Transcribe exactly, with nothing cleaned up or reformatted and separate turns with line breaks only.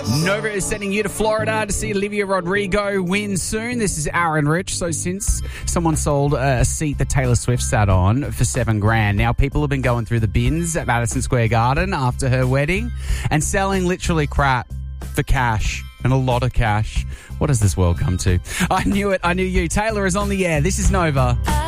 Nova is sending you to Florida to see Olivia Rodrigo win soon. This is Aaron Rich. So since someone sold a seat that Taylor Swift sat on for seven grand, now people have been going through the bins at Madison Square Garden after her wedding and selling literally crap for cash, and a lot of cash. What does this world come to? I knew it. I knew you. Taylor is on the air. This is Nova.